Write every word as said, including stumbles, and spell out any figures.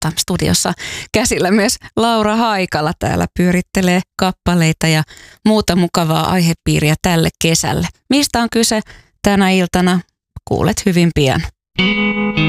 mutta studiossa käsillä myös Laura Haikala täällä pyörittelee kappaleita ja muuta mukavaa aihepiiriä tälle kesälle. Mistä on kyse tänä iltana? Kuulet hyvin pian.